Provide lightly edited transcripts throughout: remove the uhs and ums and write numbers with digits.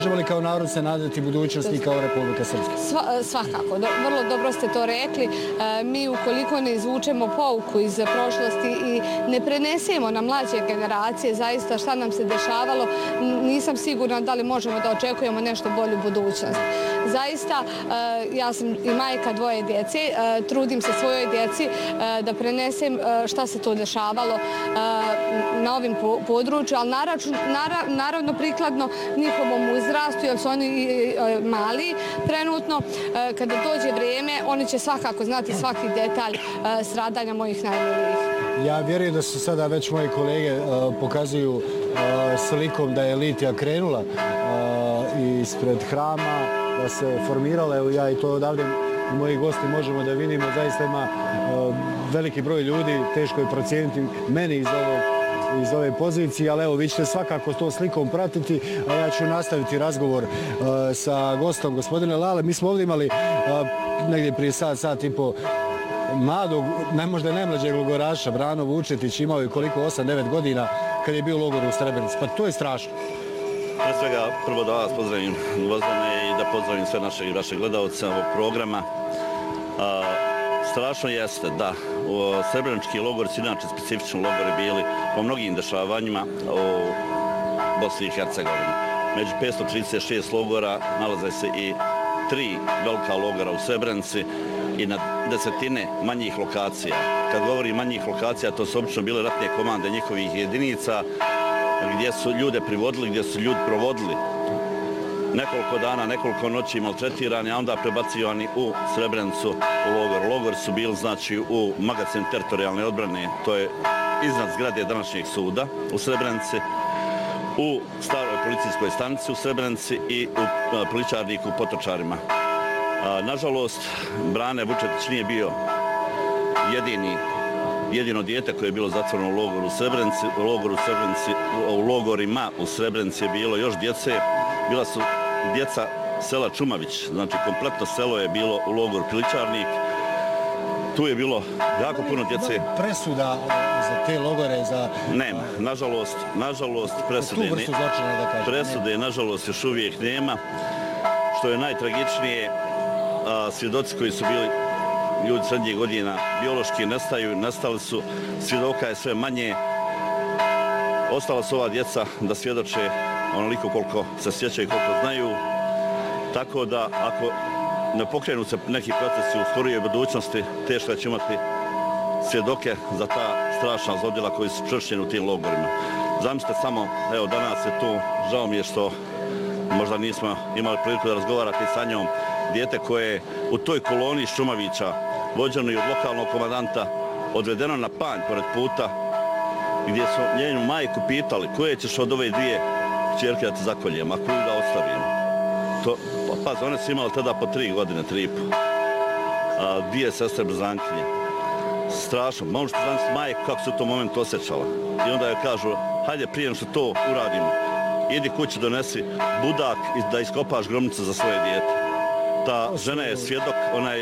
Možemo li kao narod se nadati budućnosti kao Republika Srpska? Svakako, vrlo dobro ste to rekli. Mi ukoliko ne izvučemo pouku iz prošlosti i ne prenesemo na mlađe generacije zaista šta nam se dešavalo, nisam sigurna da li možemo da očekujemo nešto bolju budućnost. Zaista, ja sam i majka dvoje djece, trudim se svojoj djeci da prenesem šta se to dešavalo na ovim području, ali naravno prikladno njihovom uzrastu, jer su oni mali trenutno. Kada dođe vrijeme, oni će svakako znati svaki detalj stradanja mojih najmilijih. Ja vjerujem da su sada već moji kolege pokazuju slikom da je litija krenula ispred hrama, da se formirala. Evo ja i to odavde moji gosti možemo da vidimo. Zaista ima veliki broj ljudi, teško je procijeniti meni iz ove pozicije, ali evo vi ćete svakako to slikom pratiti, a ja ću nastaviti razgovor sa gostom, gospodine Lale. Mi smo ovdje imali negdje prije sat i po mladog, možda najmlađeg logoraša, Brano Vučetić, imao je koliko, 8-9 godina kad je bio u logoru u Srebrenici. Pa to je strašno. Pre svega, prvo da vas pozdravim, Gvozdane, i da pozdravim sve naše i vaše gledalce ovog programa. Strašno jeste da Srebrenički logor su inače specifični logori bili po mnogim dešavanjima u Bosni i Hercegovini. Među 536 logora nalaze se i 3 velika logora u Srebrenici i na desetine manjih lokacija. Kad govorim manjih lokacija, to su obično bile ratne komande njihovih jedinica gdje su ljude privodili, gdje su ljudi provodili nekoliko dana, nekoliko noći maltretirani, a onda prebacivani u Srebrenicu u logor. Logor su bili znači u magazin teritorijalne odbrane, to je iznad zgrade današnjeg suda u Srebrenici, u staroj policijskoj stanici u Srebrenici i u Pličarniku u Potočarima. Nažalost, Brane Vučetić nije bio jedino dijete koje je bilo zatvoreno u logoru u Srebrenici. U logorima u Srebrenici je bilo još djece. Bila su djeca sela Čumavić, znači kompletno selo je bilo u logoru Pličarnik. Tu je bilo jako puno djece. Presuda za te logore? Nema, nažalost presude tu vrstu zločina, da kažem. Presude, nažalost, još uvijek nema. Što je najtragičnije, svjedoci koji su bili ljudi srednjih godina biološki nestaju, nestali su, svjedoka je sve manje. Ostala su ova djeca da svjedoče onoliko koliko se sjećaju i koliko znaju. Tako da ako ne pokrenu se neki procesi u skorijoj budućnosti, teško će imati svjedoke za ta strašna zlodjela koji su čvršćeni u tim logorima. Zamislite samo, evo danas je tu, žao mi je što možda nismo imali priliku da razgovarate sa njom, dijete koje je u toj koloni iz Šumavića, vođeno i od lokalnog komandanta, odvedeno na panj pored puta, gdje su njenu majku pitali koje ćeš od ove dvije kćerke da te zakoljemo, a koju da ostavimo. Paz, one su imali tada po 3 godine, 3,5. Dvije sestre Brzankinje. Strašno. Možete zamisliti majku kako se u tom momentu osjećala. I onda joj kažu, hajde prije što to uradimo, idi kući donesi budak i da iskopaš grobnicu za svoje dijete. Ta žena je svjedok,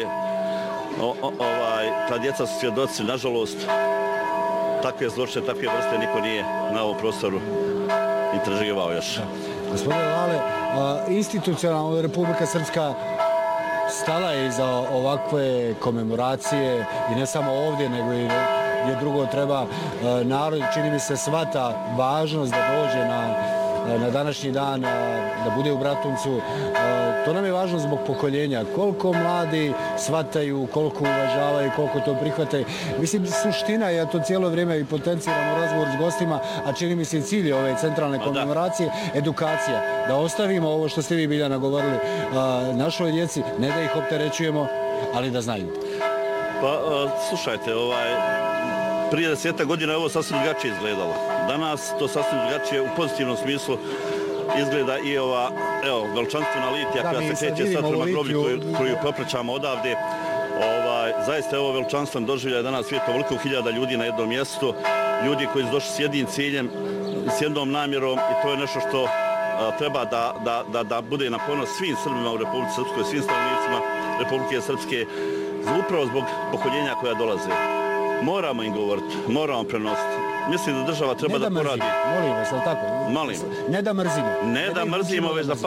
ta djeca su svjedoci, nažalost, takve zločine, takve vrste niko nije na ovom prostoru istraživao još. Gospodine Lale, institucionalno Republika Srpska stala je iza ovakve komemoracije i ne samo ovdje, nego i gdje drugo treba. Narod, čini mi se, shvata važnost da dođe na današnji dan, da bude u Bratuncu. To nam je važno zbog pokoljenja. Koliko mladi shvataju, koliko uvažavaju, koliko to prihvataju. Mislim, suština, ja to cijelo vrijeme i potenciram u razgovoru s gostima, a čini mi se i cilj ove centralne komemoracije, edukacija. Da ostavimo ovo što ste vi, Biljana, govorili našoj djeci, ne da ih opterećujemo, ali da znaju. Pa, slušajte, prije 10 godina je ovo sasvim drugačije izgledalo. Danas to sasvim drugačije u pozitivnom smislu izgleda i ova veličanstvena litija koja se kreće sad prema groblju koju poprećamo odavde. Zaista je ovo veličanstven doživljaj danas svijetom veliko hiljada ljudi na jednom mjestu. Ljudi koji su došli s jednim ciljem, s jednom namjerom i to je nešto što treba da bude na ponos svim Srbima u Republici Srpskoj, svim stanovnicima Republike Srpske, upravo zbog pokoljenja koja dolaze. Moramo im govoriti, moramo prenositi. Mislim da država treba da poradi. Molim vas, ali tako? Molim. Ne da mrzimo. Ne da mrzimo, već da